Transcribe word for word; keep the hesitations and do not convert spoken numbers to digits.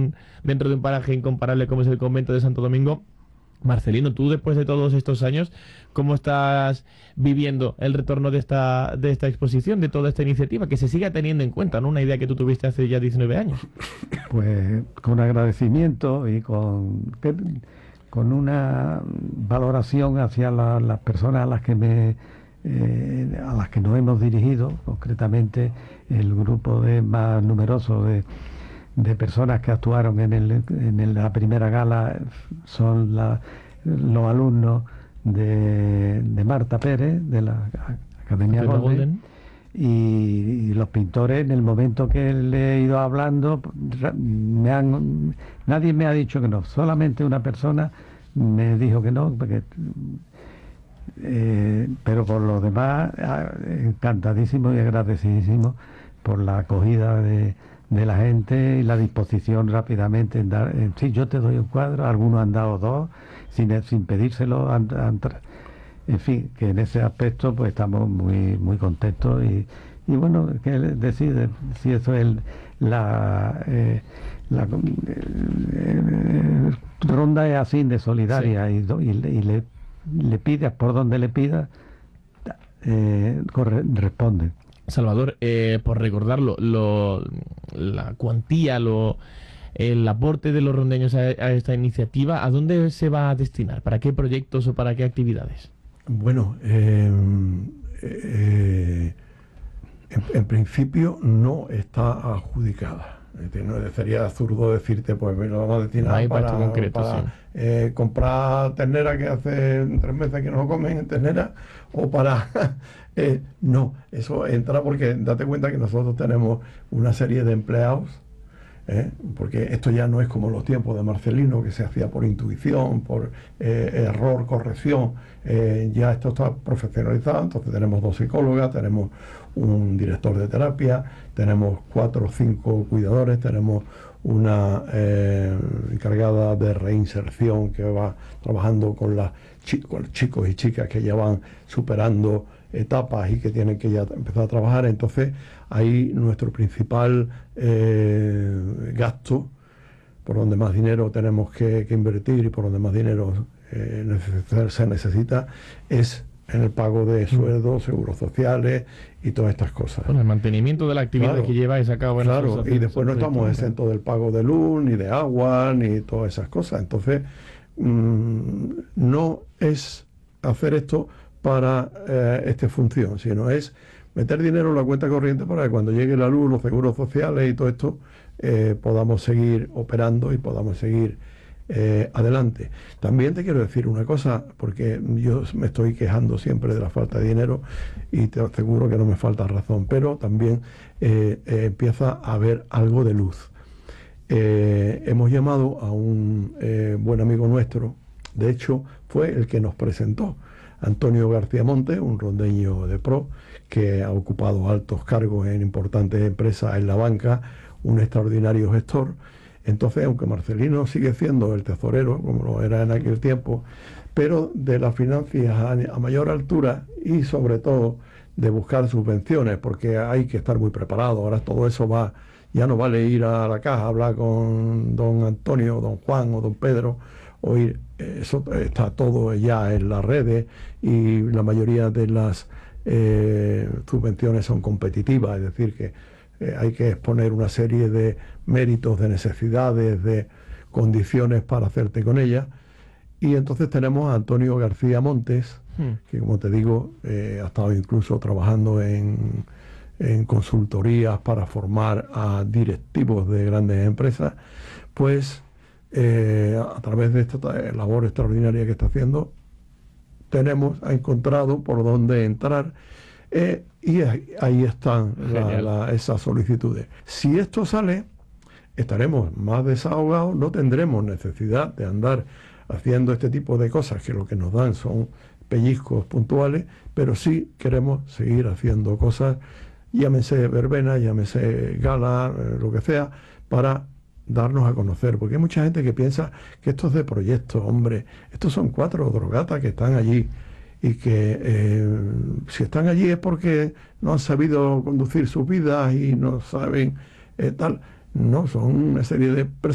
un dentro de un paraje incomparable como es el convento de Santo Domingo. Marcelino, tú después de todos estos años, ¿cómo estás viviendo el retorno de esta de esta exposición, de toda esta iniciativa, que se siga teniendo en cuenta, ¿no? Una idea que tú tuviste hace ya diecinueve años. Pues con agradecimiento y con, con una valoración hacia la, las personas a las que me eh, a las que nos hemos dirigido, concretamente el grupo de más numeroso de de personas que actuaron en, el, en la primera gala son la, los alumnos de, de Marta Pérez, de la Academia Golden, Golden. Y, y los pintores, en el momento que le he ido hablando, me han, nadie me ha dicho que no, solamente una persona me dijo que no, porque, eh, pero por lo demás, encantadísimo y agradecidísimo por la acogida de de la gente y la disposición rápidamente en dar, en, sí, yo te doy un cuadro, algunos han dado dos, sin, sin pedírselo, han, han, en fin, que en ese aspecto pues estamos muy muy contentos y, y bueno, que decide si eso es el, la, eh, la eh, ronda es así de solidaria, sí. y, y, y le, le pidas por donde le pidas, eh, corre, responde. Salvador, eh, por recordarlo, lo, la cuantía, lo, el aporte de los rondeños a, a esta iniciativa, ¿a dónde se va a destinar? ¿Para qué proyectos o para qué actividades? Bueno, eh, eh, en, en principio no está adjudicada. No sería absurdo decirte, pues lo vamos a destinar no para, concreto, para sí. eh, comprar ternera que hace tres meses que no lo comen en ternera, o para... eh, no, eso entra porque date cuenta que nosotros tenemos una serie de empleados, ¿eh? Porque esto ya no es como los tiempos de Marcelino, que se hacía por intuición, por eh, error, corrección, eh, ya esto está profesionalizado. Entonces tenemos dos psicólogas, tenemos un director de terapia, tenemos cuatro o cinco cuidadores, tenemos una eh, encargada de reinserción que va trabajando con, las chi- con chicos y chicas que ya van superando etapas y que tienen que ya empezar a trabajar. Entonces ahí nuestro principal eh, gasto, por donde más dinero tenemos que, que invertir y por donde más dinero eh, neces- se necesita, es en el pago de sueldos, seguros sociales y todas estas cosas. Bueno, el mantenimiento de la actividad claro, que lleváis a cabo en claro, y después no estamos exentos del pago de luz, ni de agua, ni todas esas cosas. Entonces, mmm, no es hacer esto para eh, esta función, sino es meter dinero en la cuenta corriente para que cuando llegue la luz, los seguros sociales y todo esto, eh, podamos seguir operando y podamos seguir Eh, adelante. También te quiero decir una cosa, porque yo me estoy quejando siempre de la falta de dinero y te aseguro que no me falta razón, pero también eh, eh, empieza a haber algo de luz. Eh, hemos llamado a un eh, buen amigo nuestro, de hecho fue el que nos presentó, Antonio García Montes, un rondeño de pro que ha ocupado altos cargos en importantes empresas en la banca, un extraordinario gestor. Entonces, aunque Marcelino sigue siendo el tesorero, como lo era en aquel tiempo, pero de las finanzas a, a mayor altura y sobre todo de buscar subvenciones, porque hay que estar muy preparado. Ahora todo eso va, ya no vale ir a la caja a hablar con don Antonio, don Juan o don Pedro, o ir, eso está todo ya en las redes y la mayoría de las eh, subvenciones son competitivas, es decir, que Eh, hay que exponer una serie de méritos, de necesidades, de condiciones para hacerte con ella. Y entonces tenemos a Antonio García Montes, hmm. que como te digo, eh, ha estado incluso trabajando en, en consultorías para formar a directivos de grandes empresas. Pues eh, a través de esta labor extraordinaria que está haciendo, tenemos, ha encontrado por dónde entrar. Eh, y ahí, ahí están la, la, esas solicitudes. Si esto sale, estaremos más desahogados, no tendremos necesidad de andar haciendo este tipo de cosas que lo que nos dan son pellizcos puntuales, pero sí queremos seguir haciendo cosas, llámese verbena, llámese gala, eh, lo que sea, para darnos a conocer, porque hay mucha gente que piensa que esto es de proyectos, hombre, estos son cuatro drogatas que están allí y que eh, si están allí es porque no han sabido conducir sus vidas y no saben eh, tal. No, son una serie de personas